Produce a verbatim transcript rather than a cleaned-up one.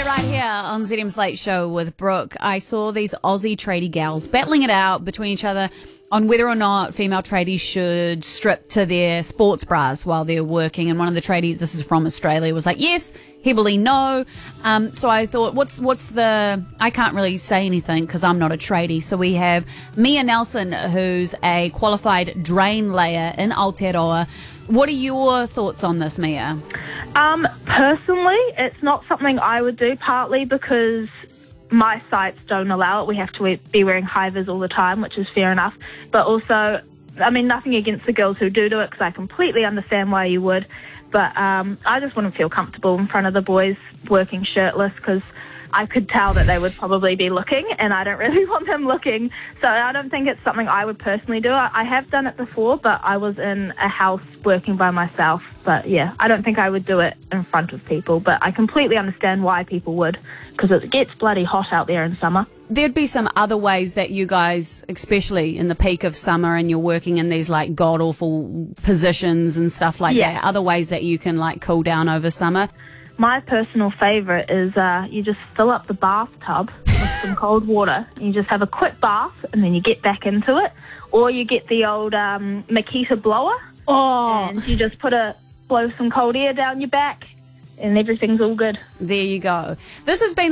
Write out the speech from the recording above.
right here on Z M's Late Show with Brooke. I saw these Aussie tradie gals battling it out between each other on whether or not female tradies should strip to their sports bras while they're working. And one of the tradies, this is from Australia, was like, yes, heavily no. Um, so I thought, what's what's the... I can't really say anything because I'm not a tradie. So we have Mia Nelson, who's a qualified drain layer in Aotearoa. What are your thoughts on this, Mia? Um, personally, it's not something I would do, partly because my sites don't allow it. We have to be wearing high-vis all the time, which is fair enough. But also, I mean, nothing against the girls who do do it, because I completely understand why you would. But um, I just wouldn't feel comfortable in front of the boys working shirtless, because I could tell that they would probably be looking, and I don't really want them looking. So I don't think it's something I would personally do. I, I have done it before, but I was in a house working by myself. But yeah, I don't think I would do it in front of people. But I completely understand why people would, because it gets bloody hot out there in summer. There'd be some other ways that you guys, especially in the peak of summer and you're working in these like god-awful positions and stuff like Yeah. that, other ways that you can like cool down over summer. My personal favourite is uh, you just fill up the bathtub with some cold water, and you just have a quick bath, and then you get back into it. Or you get the old um, Makita blower, Oh, and you just put a blow some cold air down your back, and everything's all good. there you go. This has been